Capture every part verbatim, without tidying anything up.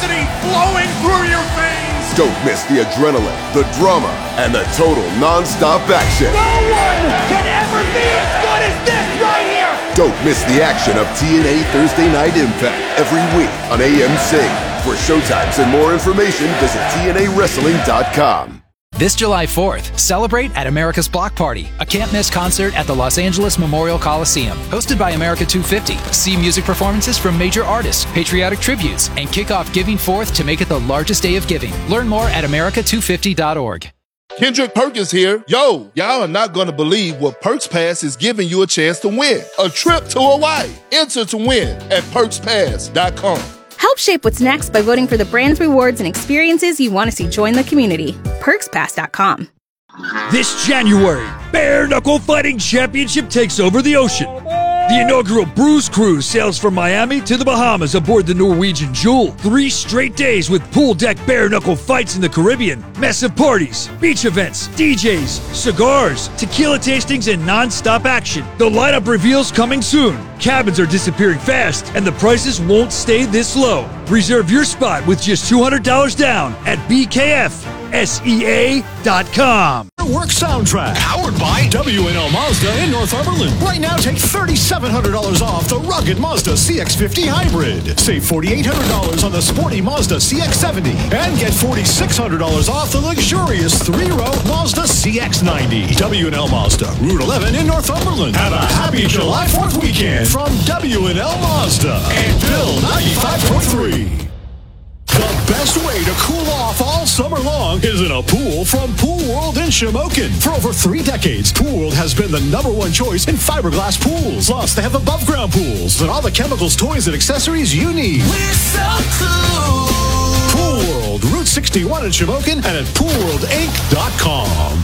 electricity flowing through your veins. Don't miss the adrenaline, the drama, and the total non-stop action. No one can ever be as good as this right here. Don't miss the action of T N A Thursday Night Impact every week on A M C. For showtimes and more information, visit T N A wrestling dot com. This July fourth, celebrate at America's Block Party, a can't-miss concert at the Los Angeles Memorial Coliseum. Hosted by America two fifty, see music performances from major artists, patriotic tributes, and kick off Giving Fourth to make it the largest day of giving. Learn more at America two fifty dot org. Kendrick Perkins here. Yo, y'all are not going to believe what Perks Pass is giving you a chance to win. A trip to Hawaii. Enter to win at perks pass dot com. Help shape what's next by voting for the brands, rewards, and experiences you want to see join the community. perks pass dot com. This January, Bare Knuckle Fighting Championship takes over the ocean. The inaugural Bruise Cruise sails from Miami to the Bahamas aboard the Norwegian Jewel. Three straight days with pool deck bare knuckle fights in the Caribbean, massive parties, beach events, D Js, cigars, tequila tastings, and non-stop action. The lineup reveals coming soon. Cabins are disappearing fast, and the prices won't stay this low. Reserve your spot with just two hundred dollars down at B K F S E A dot com. Work Soundtrack, powered by W and L Mazda in Northumberland. Right now, take three thousand seven hundred dollars off the rugged Mazda C X fifty Hybrid. Save four thousand eight hundred dollars on the sporty Mazda C X seventy. And get four thousand six hundred dollars off the luxurious three-row Mazda C X ninety. W and L Mazda, Route eleven in Northumberland. Have a happy July fourth weekend from W and L Mazda and Bill ninety-five point three. The best way to cool off all summer long is in a pool from Pool World in Shamokin. For over three decades, Pool World has been the number one choice in fiberglass pools. Plus, they have above-ground pools and all the chemicals, toys, and accessories you need. We're so cool. Pool World, Route sixty-one in Shamokin and at pool world inc dot com.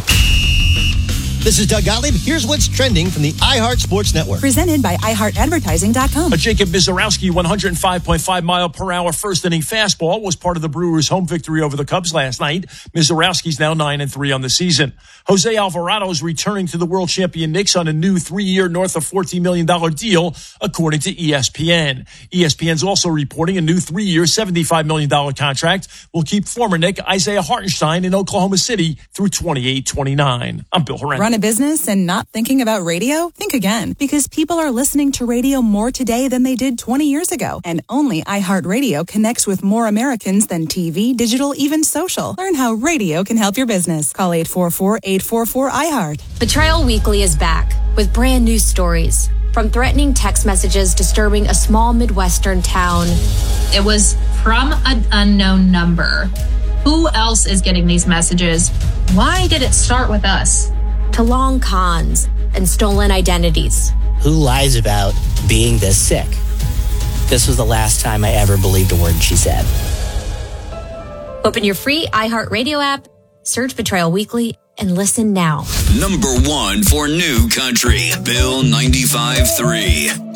This is Doug Gottlieb. Here's what's trending from the iHeart Sports Network. Presented by i heart advertising dot com. A Jacob Mizorowski one oh five point five mile per hour first inning fastball was part of the Brewers' home victory over the Cubs last night. Mizorowski's now nine and three on the season. Jose Alvarado is returning to the world champion Knicks on a new three-year, north of fourteen million dollars deal, according to E S P N. E S P N's also reporting a new three-year, seventy-five million dollars contract will keep former Knick Isaiah Hartenstein in Oklahoma City through twenty-eight twenty-nine. I'm Bill Horrendous. Run a business and not thinking about radio? Think again, because people are listening to radio more today than they did twenty years ago. And only iHeartRadio connects with more Americans than T V, digital, even social. Learn how radio can help your business. Call eight four four, eight four four, I heart. Betrayal Weekly is back with brand new stories. From threatening text messages disturbing a small Midwestern town. It was from an unknown number. Who else is getting these messages? Why did it start with us? To long cons and stolen identities. Who lies about being this sick? This was the last time I ever believed a word she said. Open your free iHeartRadio app, search Betrayal Weekly, and listen now. Number one for New Country, Bill ninety-five point three.